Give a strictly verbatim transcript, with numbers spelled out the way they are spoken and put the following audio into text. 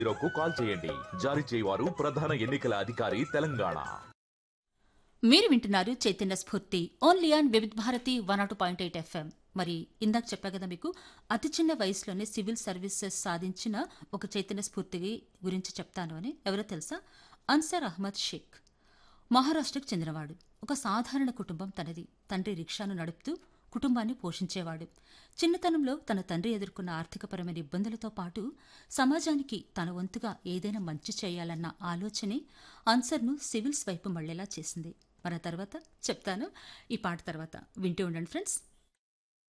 జీరోకు call చేయండి. జారీ చేయవారు ప్రధాన ఎన్నికల అధికారి తెలంగాణ. మీరు వింటున్నారు చైతన్య స్ఫూర్తి ఓన్లీ ఆన్ వివిధ Bharati one not point eight FM. మరి ఇందాక చెప్పా కదా మీకు, అతి చిన్న వయసులోనే సివిల్ సర్వీసెస్ సాధించిన ఒక చైతన్య స్ఫూర్తి గురించి చెప్తాను అని. ఎవరో తెలుసా? అన్సర్ అహ్మద్ షేక్. మహారాష్ట్రకు చెందినవాడు. ఒక సాధారణ కుటుంబం తనది. తండ్రి రిక్షాను నడుపుతూ కుటుంబాన్ని పోషించేవాడు. చిన్నతనంలో తన తండ్రి ఎదుర్కొన్న ఆర్థికపరమైన ఇబ్బందులతో పాటు సమాజానికి తన వంతుగా ఏదైనా మంచి చేయాలన్న ఆలోచనే అన్సర్ను సివిల్స్ వైపు మళ్లేలా చేసింది. మరి ఆ తర్వాత చెప్తాను ఈ పాట తర్వాత. వింటూ ఉండండి ఫ్రెండ్స్.